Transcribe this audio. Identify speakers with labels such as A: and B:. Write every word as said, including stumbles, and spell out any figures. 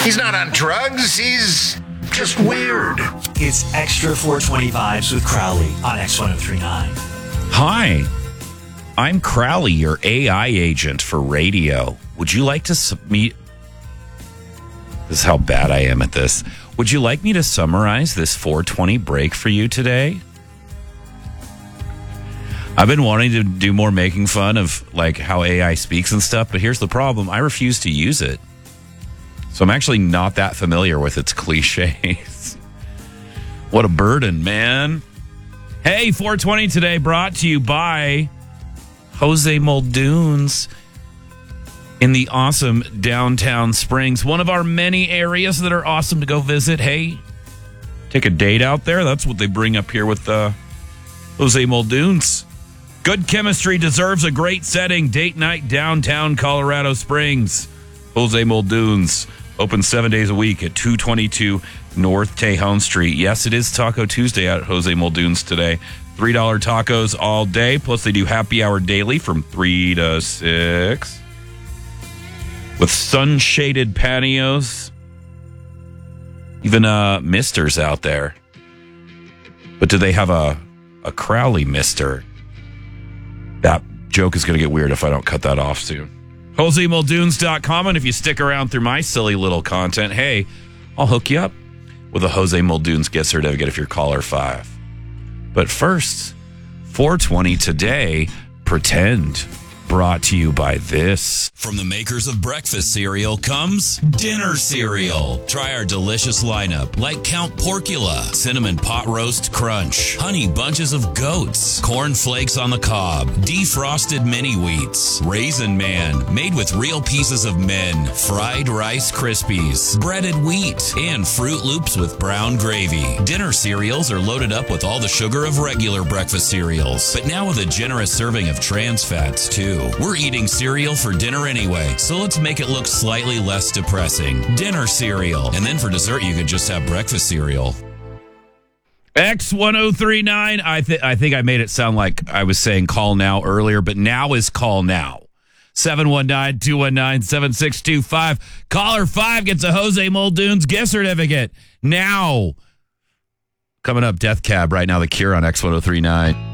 A: He's not on drugs. He's just weird.
B: It's Extra four twenty Vibes with Crowley on X ten thirty-nine.
C: Hi, I'm Crowley, your A I agent for radio. Would you like to submit... This is how bad I am at this. Would you like me to summarize this four twenty break for you today? I've been wanting to do more making fun of like how A I speaks and stuff, but here's the problem. I refuse to use it. So I'm actually not that familiar with its cliches. What a burden, man. Hey, four twenty today brought to you by Jose Muldoon's in the awesome downtown Springs. One of our many areas that are awesome to go visit. Hey, take a date out there. That's what they bring up here with uh, Jose Muldoon's. Good chemistry deserves a great setting. Date night downtown Colorado Springs. Jose Muldoon's. Open seven days a week at two twenty-two North Tejon Street. Yes, it is Taco Tuesday at Jose Muldoon's today. three dollar tacos all day. Plus, they do happy hour daily from three to six. With sun-shaded patios. Even uh, misters out there. But do they have a, a Crowley mister? That joke is going to get weird if I don't cut that off soon. Jose Muldoons dot com, and if you stick around through my silly little content, hey, I'll hook you up with a Jose Muldoons gift certificate if you're caller five. But first, four twenty today, Pretend. Brought to you by this.
D: From the makers of breakfast cereal comes dinner cereal. Try our delicious lineup like Count Porcula, Cinnamon Pot Roast Crunch, Honey Bunches of Goats, Corn Flakes on the Cob, Defrosted Mini Wheats, Raisin Man, made with real pieces of men, Fried Rice Krispies, Breaded Wheat, and Fruit Loops with brown gravy. Dinner cereals are loaded up with all the sugar of regular breakfast cereals, but now with a generous serving of trans fats, too. We're eating cereal for dinner anyway, so let's make it look slightly less depressing. Dinner cereal. And then for dessert, you could just have breakfast cereal.
C: X ten thirty-nine. I, th- I think I made it sound like I was saying call now earlier, but now is call now. seven one nine, two one nine, seven six two five. Caller five gets a Jose Muldoon's gift certificate. Now. Coming up, Death Cab right now, The Cure on X ten thirty-nine.